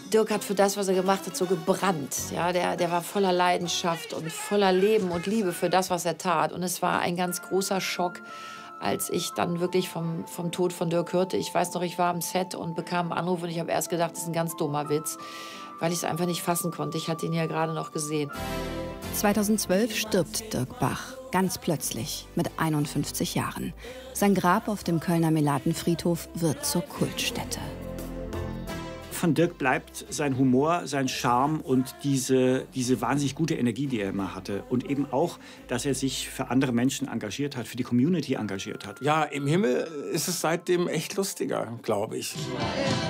Dirk hat für das, was er gemacht hat, so gebrannt. Ja, der war voller Leidenschaft und voller Leben und Liebe für das, was er tat. Und es war ein ganz großer Schock, als ich dann wirklich vom Tod von Dirk hörte. Ich weiß noch, ich war am Set und bekam einen Anruf und ich habe erst gedacht, das ist ein ganz dummer Witz, weil ich es einfach nicht fassen konnte. Ich hatte ihn ja gerade noch gesehen. 2012 stirbt Dirk Bach, ganz plötzlich, mit 51 Jahren. Sein Grab auf dem Kölner Melatenfriedhof wird zur Kultstätte. Von Dirk bleibt sein Humor, sein Charme und diese wahnsinnig gute Energie, die er immer hatte. Und eben auch, dass er sich für andere Menschen engagiert hat, für die Community engagiert hat. Ja, im Himmel ist es seitdem echt lustiger, glaube ich.